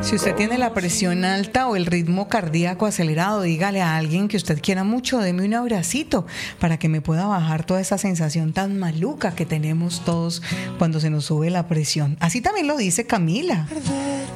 Si usted tiene la presión alta o el ritmo cardíaco acelerado, dígale a alguien que usted quiera mucho, deme un abracito para que me pueda bajar toda esa sensación tan maluca que tenemos todos cuando se nos sube la presión. Así también lo dice Camila.